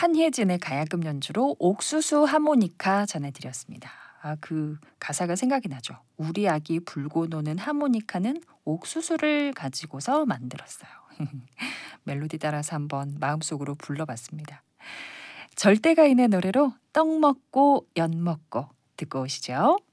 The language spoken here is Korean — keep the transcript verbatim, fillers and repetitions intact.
한혜진의 가야금 연주로 옥수수 하모니카 전해드렸습니다. 아, 그 가사가 생각이 나죠. 우리 아기 불고 노는 하모니카는 옥수수를 가지고서 만들었어요. 멜로디 따라서 한번 마음속으로 불러봤습니다. 절대가인의 노래로 떡 먹고 연 먹고 듣고 오시죠.